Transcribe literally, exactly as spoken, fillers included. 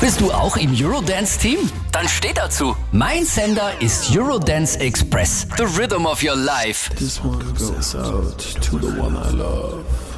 Bist du auch im Eurodance-Team? Dann steh dazu. Mein Sender ist Eurodance Express. The Rhythm of Your Life. This one goes out to the one I love.